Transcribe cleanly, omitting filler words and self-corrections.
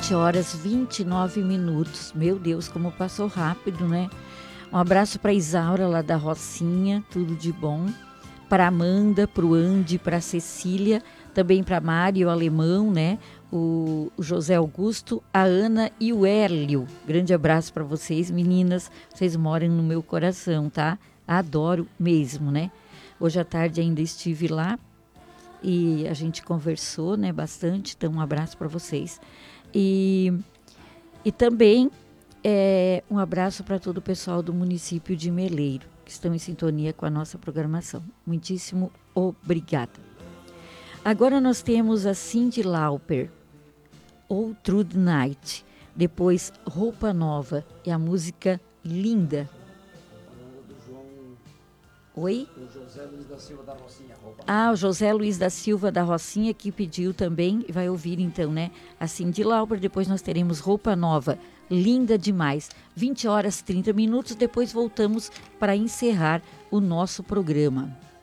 20 horas 29 minutos. Meu Deus, como passou rápido, né? Um abraço para Isaura lá da Rocinha, tudo de bom. Para Amanda, para o Andy, para Cecília, também para Mário, o alemão, né? O José Augusto, a Ana e o Hélio. Grande abraço para vocês, meninas. Vocês moram no meu coração, tá? Adoro mesmo, né? Hoje à tarde ainda estive lá e a gente conversou, né, bastante. Então, um abraço para vocês. E também um abraço para todo o pessoal do município de Meleiro, que estão em sintonia com a nossa programação. Muitíssimo obrigada. Agora nós temos a Cyndi Lauper, All Through the Night. Depois, Roupa Nova e a música Linda. Oi? O José Luiz da Silva da Rocinha. O José Luiz da Silva da Rocinha que pediu também, e vai ouvir então, né? A Cyndi Lauper, depois nós teremos Roupa Nova, Linda Demais. 20 horas 30 minutos, depois voltamos para encerrar o nosso programa.